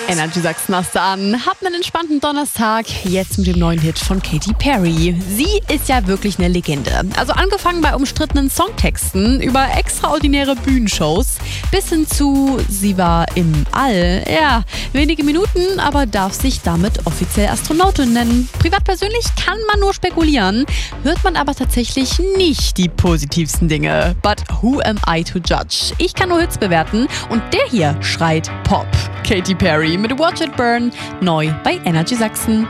Energy Sachsen hast du an. Habt einen entspannten Donnerstag. Jetzt mit dem neuen Hit von Katy Perry. Sie ist ja wirklich eine Legende. Also angefangen bei umstrittenen Songtexten über extraordinäre Bühnenshows bis hin zu sie war im All. Ja, wenige Minuten, aber darf sich damit offiziell Astronautin nennen. Privat persönlich kann man nur spekulieren, hört man aber tatsächlich nicht die positivsten Dinge. But who am I to judge? Ich kann nur Hits bewerten und der hier schreit Pop. Katy Perry mit Watch It Burn, neu bei Energy Sachsen.